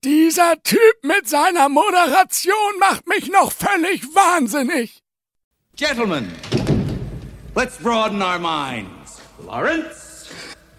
Dieser Typ mit seiner Moderation macht mich noch völlig wahnsinnig. Gentlemen, let's broaden our minds. Lawrence?